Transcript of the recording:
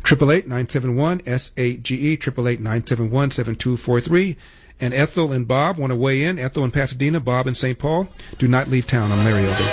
888-971-SAGE, 888-971-7243. And Ethel and Bob want to weigh in. Ethel in Pasadena, Bob in St. Paul. Do not leave town. I'm Larry Elder.